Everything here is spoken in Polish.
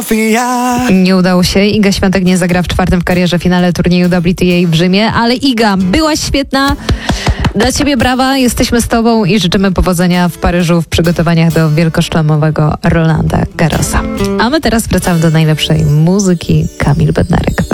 Nie udało się. Iga Świątek nie zagra w czwartym w karierze finale turnieju WTA w Rzymie, ale Iga, byłaś świetna. Dla ciebie brawa, jesteśmy z tobą i życzymy powodzenia w Paryżu w przygotowaniach do wielkoszlemowego Rolanda Garrosa. A my teraz wracamy do najlepszej muzyki. Kamil Bednarek.